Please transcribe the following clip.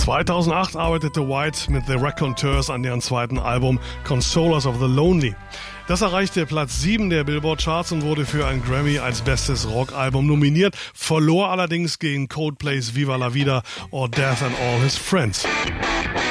2008 arbeitete White mit The Raconteurs an deren zweiten Album Consolers of the Lonely. Das erreichte Platz 7 der Billboard-Charts und wurde für einen Grammy als bestes Rockalbum nominiert, verlor allerdings gegen Coldplays Viva la Vida or Death and All His Friends.